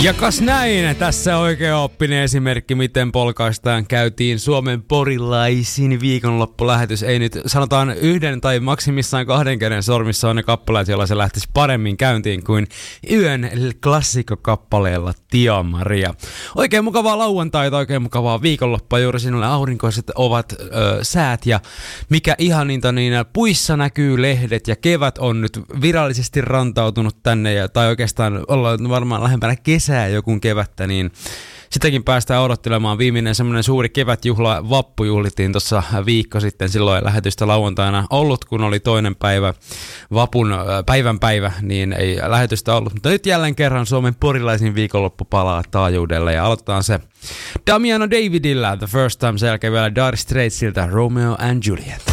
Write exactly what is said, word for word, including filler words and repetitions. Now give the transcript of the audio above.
Ja kas näin, tässä oikea oppinen esimerkki, miten polkaistaan käytiin Suomen porilaisin viikonloppulähetys. Ei nyt sanotaan yhden tai maksimissaan kahden käden sormissa on ne kappaleet, joilla se lähtisi paremmin käyntiin kuin yön klassikkokappaleella Tia Maria. Oikein mukavaa lauantaita, oikein mukavaa viikonloppua. Juuri sinulle aurinkoiset ovat ö, säät ja mikä ihaninta, niin puissa näkyy lehdet ja kevät on nyt virallisesti rantautunut tänne ja, tai oikeastaan ollaan varmaan lähempänä kesää joku kevättä, niin sitäkin päästään odottelemaan. Viimeinen semmoinen suuri kevätjuhla, vappu juhlittiin tuossa viikko sitten, silloin lähetystä lauantaina ollut, kun oli toinen päivä, vapun päivän päivä, niin ei lähetystä ollut. Mutta nyt jälleen kerran Suomen porilaisin viikonloppu palaa taajuudelle ja aloitetaan se Damiano Davidillä, The First Time, sen jälkeen vielä Dire Straitsilta Romeo and Juliet.